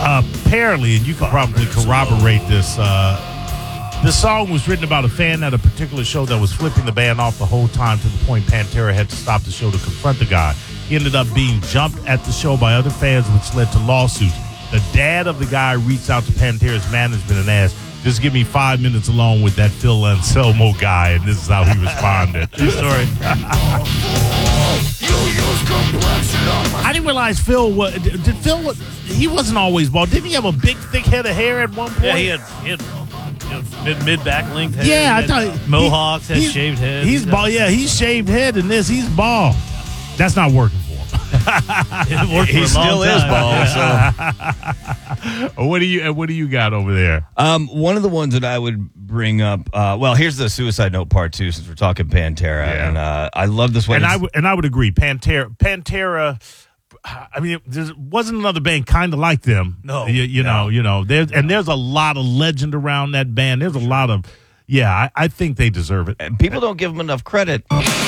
Apparently, and you can probably corroborate this, this song was written about a fan at a particular show that was flipping the band off the whole time to the point Pantera had to stop the show to confront the guy. He ended up being jumped at the show by other fans, which led to lawsuits. The dad of the guy reached out to Pantera's management and asked, just give me 5 minutes alone with that Phil Anselmo guy, and this is how he responded. True story. I didn't realize Phil was. Did Phil? He wasn't always bald. Didn't he have a big, thick head of hair at one point? Yeah, he had mid back length hair. Yeah, I thought mohawks, had shaved head. He's bald. Yeah, he's shaved head, and he's bald. That's not working for him. He still is bald. So. What do you got over there? One of the ones that I would bring up. Well, here's the Suicide Note Part 2, since we're talking Pantera, and I love this one. And I would agree. Pantera. I mean, there wasn't another band kind of like them. No, you know. There's a lot of legend around that band. There's a lot of, I think they deserve it. And people don't give them enough credit.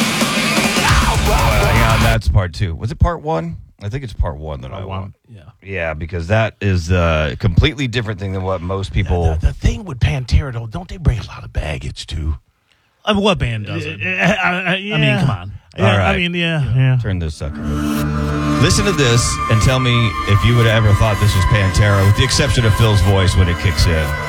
That's part 2. Was it part 1? I think it's part 1 that I want. Yeah, because that is a completely different thing than what most people. The thing with Pantera, though, don't they bring a lot of baggage too? I mean, what band doesn't? I mean, come on. All right. I mean, yeah. Turn this sucker. Listen to this and tell me if you would have ever thought this was Pantera, with the exception of Phil's voice when it kicks in.